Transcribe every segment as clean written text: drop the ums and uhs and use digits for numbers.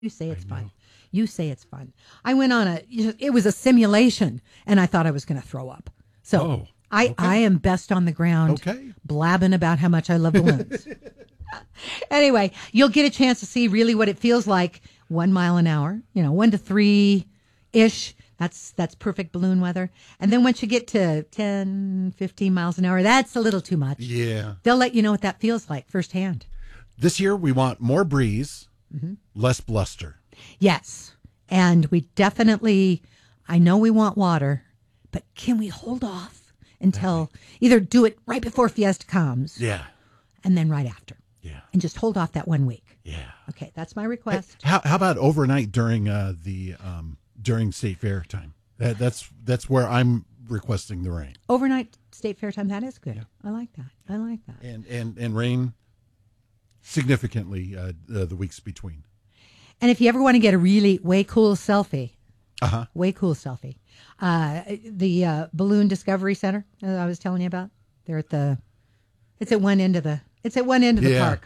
You say it's fun. You say it's fun. I went on it was a simulation, and I thought I was going to throw up. So I am best on the ground, blabbing about how much I love balloons. Anyway, you'll get a chance to see really what it feels like 1 mile an hour, 1 to 3-ish. That's perfect balloon weather. And then once you get to 10, 15 miles an hour, that's a little too much. Yeah. They'll let you know what that feels like firsthand. This year, we want more breeze, less bluster. Yes. And we definitely, I know we want water, but can we hold off until either do it right before Fiesta comes? Yeah. And then right after. Yeah. And just hold off that 1 week. Yeah. Okay, that's my request. Hey, how about overnight during during State Fair time? That's where I'm requesting the rain. Overnight State Fair time, that is good. Yeah. I like that. And rain significantly the weeks between. And if you ever want to get a really way cool selfie, the Balloon Discovery Center that I was telling you about, it's at one end of the park.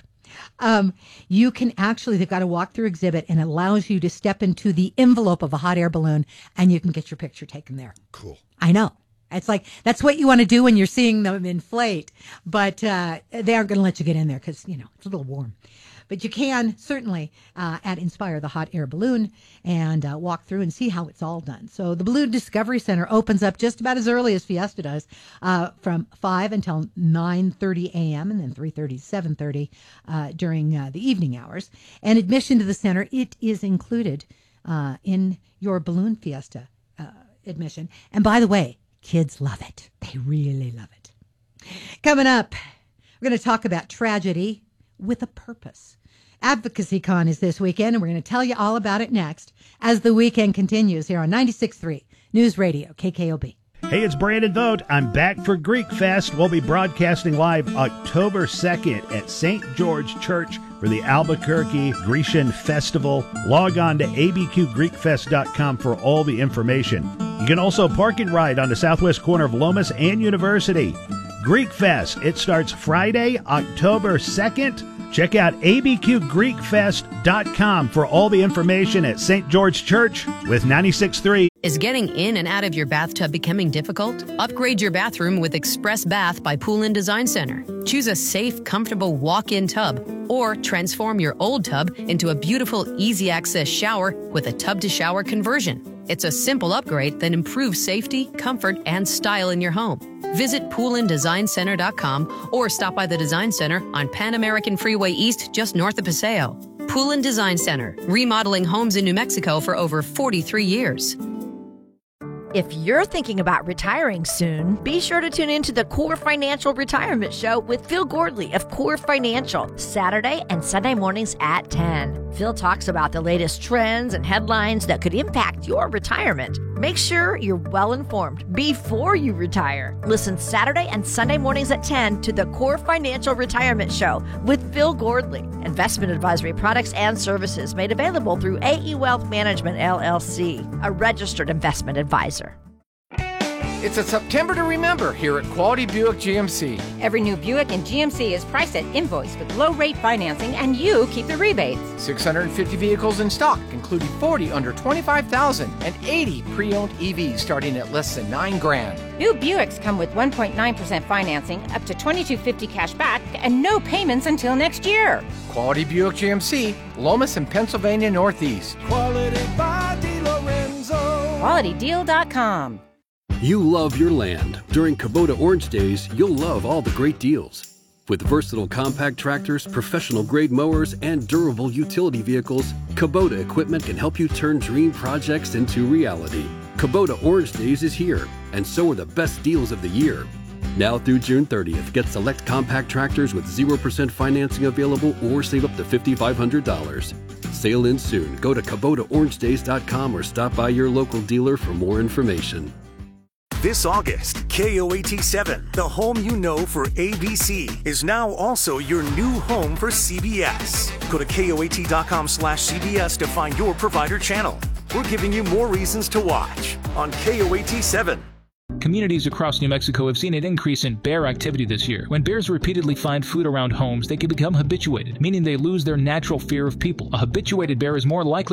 You can actually, they've got a walkthrough exhibit, and it allows you to step into the envelope of a hot air balloon, and you can get your picture taken there. Cool. I know. It's like, that's what you want to do when you're seeing them inflate, but they aren't going to let you get in there because, it's a little warm. But you can certainly at Inspire the Hot Air Balloon and walk through and see how it's all done. So the Balloon Discovery Center opens up just about as early as Fiesta does, from 5 until 9:30 a.m. and then 3:30 to 7:30 during the evening hours. And admission to the center, it is included in your Balloon Fiesta admission. And by the way, kids love it. They really love it. Coming up, we're going to talk about tragedy with a purpose. AdvocacyCon is this weekend, and we're going to tell you all about it next as the weekend continues here on 96.3 News Radio, KKOB. Hey, it's Brandon Vogt. I'm back for Greek Fest. We'll be broadcasting live October 2nd at St. George Church for the Albuquerque Grecian Festival. Log on to abqgreekfest.com for all the information. You can also park and ride on the southwest corner of Lomas and University. Greek Fest. It starts Friday, October 2nd. Check out abqgreekfest.com for all the information at St. George Church with 96.3. Is getting in and out of your bathtub becoming difficult? Upgrade your bathroom with Express Bath by Pool & Design Center. Choose a safe, comfortable walk-in tub or transform your old tub into a beautiful, easy-access shower with a tub-to-shower conversion. It's a simple upgrade that improves safety, comfort, and style in your home. Visit poolanddesignCenter.com or stop by the Design Center on Pan American Freeway East, just north of Paseo. Pool & Design Center, remodeling homes in New Mexico for over 43 years. If you're thinking about retiring soon, be sure to tune into the Core Financial Retirement Show with Phil Gordley of Core Financial, Saturday and Sunday mornings at 10. Phil talks about the latest trends and headlines that could impact your retirement. Make sure you're well informed before you retire. Listen Saturday and Sunday mornings at 10 to the Core Financial Retirement Show with Phil Gordley. Investment advisory products and services made available through AE Wealth Management, LLC, a registered investment advisor. It's a September to remember here at Quality Buick GMC. Every new Buick in GMC is priced at invoice with low-rate financing, and you keep the rebates. 650 vehicles in stock, including 40 under $25,000 and 80 pre-owned EVs starting at less than $9,000. New Buicks come with 1.9% financing, up to $2,250 cash back, and no payments until next year. Quality Buick GMC, Lomas and Pennsylvania Northeast. Quality by DiLorenzo. QualityDeal.com. You love your land. During Kubota Orange Days, you'll love all the great deals. With versatile compact tractors, professional-grade mowers, and durable utility vehicles, Kubota equipment can help you turn dream projects into reality. Kubota Orange Days is here, and so are the best deals of the year. Now through June 30th, get select compact tractors with 0% financing available or save up to $5,500. Sale ends soon. Go to KubotaOrangeDays.com or stop by your local dealer for more information. This August, KOAT7, the home you know for ABC, is now also your new home for CBS. Go to KOAT.com/CBS to find your provider channel. We're giving you more reasons to watch on KOAT7. communities across New Mexico have seen an increase in bear activity this year. When bears repeatedly find food around homes, they can become habituated, meaning they lose their natural fear of people. A habituated bear is more likely